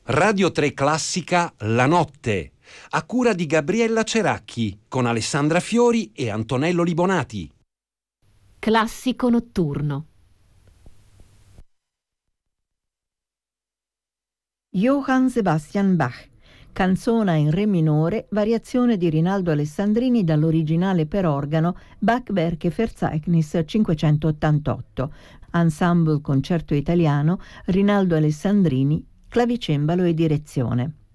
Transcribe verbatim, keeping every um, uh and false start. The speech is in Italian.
Radio tre Classica La Notte, a cura di Gabriella Ceracchi, con Alessandra Fiori e Antonello Libonati. Classico notturno. Johann Sebastian Bach, canzona in re minore, variazione di Rinaldo Alessandrini dall'originale per organo Bach-Werke Verzeichnis cinquecentottantotto, ensemble concerto italiano, Rinaldo Alessandrini, clavicembalo e direzione.